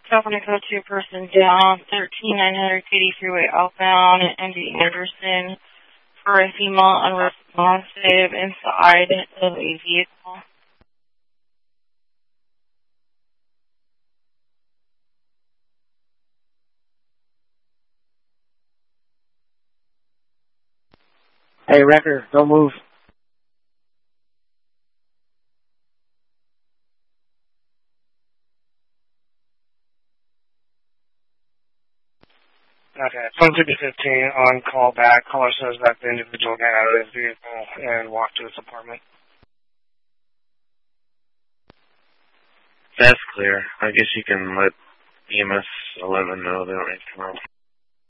California Code 2 person down, 13900 Katy Freeway outbound, Andy Anderson, for a female unresponsive inside of a vehicle. Hey, Wrecker, don't move. Okay, phone 5015 on call back. Caller says that the individual got out of his vehicle and walked to his apartment. That's clear. I guess you can let EMS 11 know they don't need to come out.